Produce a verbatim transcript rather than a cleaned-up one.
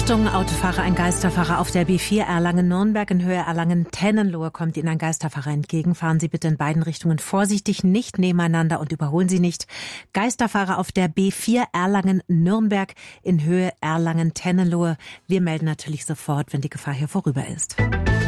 Achtung, Autofahrer, ein Geisterfahrer auf der B vier Erlangen-Nürnberg in Höhe Erlangen-Tennenlohe kommt Ihnen ein Geisterfahrer entgegen. Fahren Sie bitte in beiden Richtungen vorsichtig, nicht nebeneinander und überholen Sie nicht. Geisterfahrer auf der B vier Erlangen-Nürnberg in Höhe Erlangen-Tennenlohe. Wir melden natürlich sofort, wenn die Gefahr hier vorüber ist.